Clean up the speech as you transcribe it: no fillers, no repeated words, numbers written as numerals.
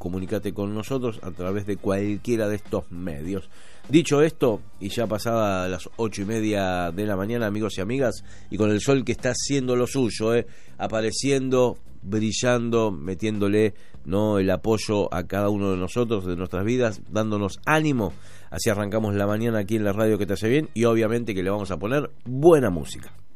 comunicate con nosotros a través de cualquiera de estos medios. Dicho esto, y ya pasada las 8:30 de la mañana, amigos y amigas, y con el sol que está haciendo lo suyo, apareciendo, brillando, metiéndole, ¿no?, el apoyo a cada uno de nosotros, de nuestras vidas, dándonos ánimo. Así arrancamos la mañana aquí en la radio que te hace bien, y obviamente que le vamos a poner buena música.